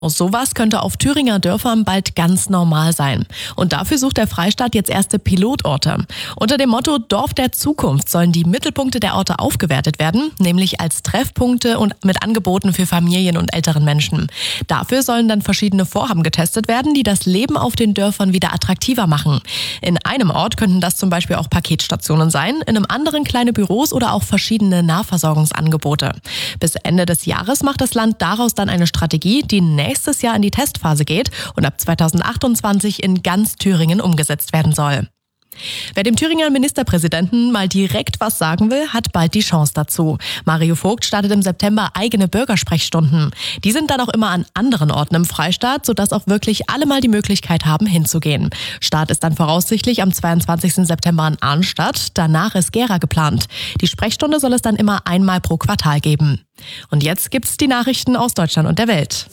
Sowas könnte auf Thüringer Dörfern bald ganz normal sein. Und dafür sucht der Freistaat jetzt erste Pilotorte. Unter dem Motto Dorf der Zukunft sollen die Mittelpunkte der Orte aufgewertet werden, nämlich als Treffpunkte und mit Angeboten für Familien und älteren Menschen. Dafür sollen dann verschiedene Vorhaben getestet werden, die das Leben auf den Dörfern wieder attraktiver machen. In einem Ort könnten das zum Beispiel auch Paketstationen sein, in einem anderen kleine Büros oder auch verschiedene Nahversorgungsangebote. Bis Ende des Jahres macht das Land daraus dann eine Strategie, die nächstes Jahr in die Testphase geht und ab 2028 in ganz Thüringen umgesetzt werden soll. Wer dem Thüringer Ministerpräsidenten mal direkt was sagen will, hat bald die Chance dazu. Mario Vogt startet im September eigene Bürgersprechstunden. Die sind dann auch immer an anderen Orten im Freistaat, sodass auch wirklich alle mal die Möglichkeit haben, hinzugehen. Start ist dann voraussichtlich am 22. September in Arnstadt. Danach ist Gera geplant. Die Sprechstunde soll es dann immer einmal pro Quartal geben. Und jetzt gibt's die Nachrichten aus Deutschland und der Welt.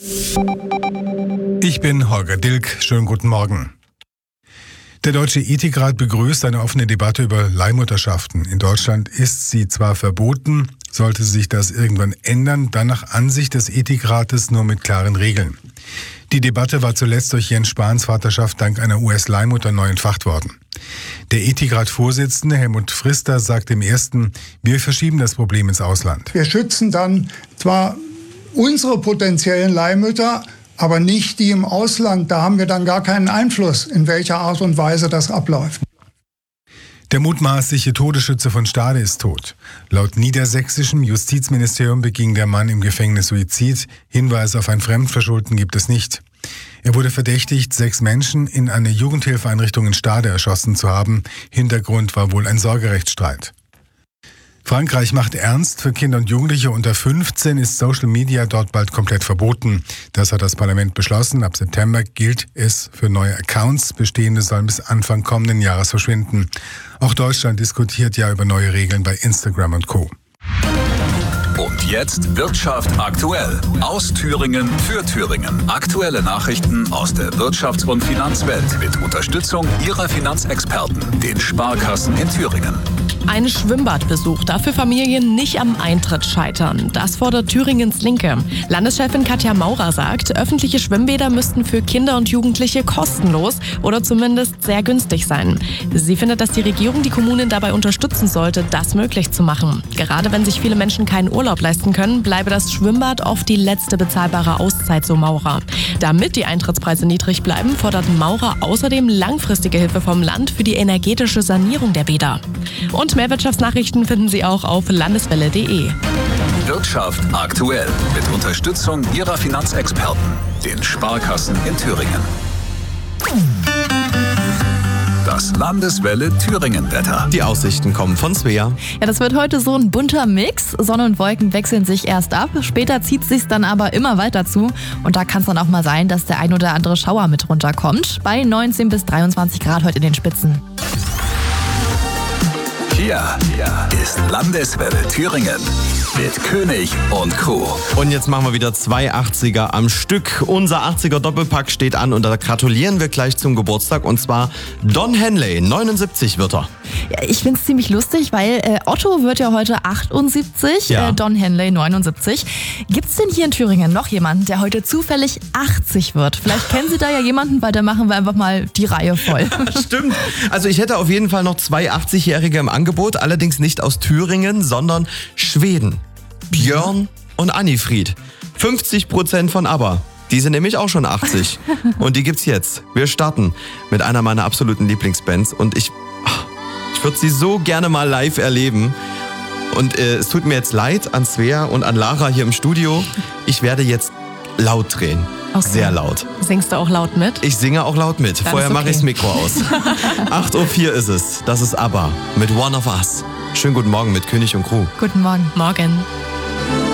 Ich bin Holger Dilk. Schönen guten Morgen. Der Deutsche Ethikrat begrüßt eine offene Debatte über Leihmutterschaften. In Deutschland ist sie zwar verboten, sollte sich das irgendwann ändern, dann nach Ansicht des Ethikrates nur mit klaren Regeln. Die Debatte war zuletzt durch Jens Spahns Vaterschaft dank einer US-Leihmutter neu entfacht worden. Der Ethikrat-Vorsitzende Helmut Frister sagt im Ersten, wir verschieben das Problem ins Ausland. Wir schützen dann zwar unsere potenziellen Leihmütter, aber nicht die im Ausland. Da haben wir dann gar keinen Einfluss, in welcher Art und Weise das abläuft. Der mutmaßliche Todesschütze von Stade ist tot. Laut niedersächsischem Justizministerium beging der Mann im Gefängnis Suizid. Hinweise auf ein Fremdverschulden gibt es nicht. Er wurde verdächtigt, 6 Menschen in eine Jugendhilfeeinrichtung in Stade erschossen zu haben. Hintergrund war wohl ein Sorgerechtsstreit. Frankreich macht ernst. Für Kinder und Jugendliche unter 15 ist Social Media dort bald komplett verboten. Das hat das Parlament beschlossen. Ab September gilt es für neue Accounts. Bestehende sollen bis Anfang kommenden Jahres verschwinden. Auch Deutschland diskutiert ja über neue Regeln bei Instagram und Co. Und jetzt Wirtschaft aktuell. Aus Thüringen für Thüringen. Aktuelle Nachrichten aus der Wirtschafts- und Finanzwelt mit Unterstützung Ihrer Finanzexperten, den Sparkassen in Thüringen. Ein Schwimmbadbesuch darf für Familien nicht am Eintritt scheitern. Das fordert Thüringens Linke. Landeschefin Katja Maurer sagt, öffentliche Schwimmbäder müssten für Kinder und Jugendliche kostenlos oder zumindest sehr günstig sein. Sie findet, dass die Regierung die Kommunen dabei unterstützen sollte, das möglich zu machen. Gerade wenn sich viele Menschen keinen Urlaub leisten können, bleibe das Schwimmbad oft die letzte bezahlbare Auszeit, so Maurer. Damit die Eintrittspreise niedrig bleiben, fordert Maurer außerdem langfristige Hilfe vom Land für die energetische Sanierung der Bäder. Und mehr Wirtschaftsnachrichten finden Sie auch auf landeswelle.de. Wirtschaft aktuell mit Unterstützung Ihrer Finanzexperten, den Sparkassen in Thüringen. Das Landeswelle Thüringen-Wetter. Die Aussichten kommen von Svea. Ja, das wird heute so ein bunter Mix. Sonne und Wolken wechseln sich erst ab. Später zieht es sich dann aber immer weiter zu. Und da kann es dann auch mal sein, dass der ein oder andere Schauer mit runterkommt. Bei 19 bis 23 Grad heute in den Spitzen. Hier ist Landeswelle Thüringen mit König und Co. Und jetzt machen wir wieder 2 80er am Stück. Unser 80er Doppelpack steht an und da gratulieren wir gleich zum Geburtstag. Und zwar Don Henley, 79 wird er. Ja, ich finde es ziemlich lustig, weil Otto wird ja heute 78, Ja. Don Henley 79. Gibt's denn hier in Thüringen noch jemanden, der heute zufällig 80 wird? Vielleicht kennen Sie da ja jemanden, weil da machen wir einfach mal die Reihe voll. Stimmt. Also ich hätte auf jeden Fall noch 2 80-Jährige im Angebot, allerdings nicht aus Thüringen, sondern Schweden. Björn und Annifried. 50% von ABBA. Die sind nämlich auch schon 80. Und die gibt's jetzt. Wir starten mit einer meiner absoluten Lieblingsbands und ich würde sie so gerne mal live erleben. Und es tut mir jetzt leid an Svea und an Lara hier im Studio. Ich werde jetzt laut drehen. Okay. Sehr laut. Singst du auch laut mit? Ich singe auch laut mit. Dann Vorher ist mache okay. ich das Mikro aus. 8:04 Uhr ist es. Das ist ABBA mit One of Us. Schönen guten Morgen mit König und Crew. Guten Morgen. Morgen.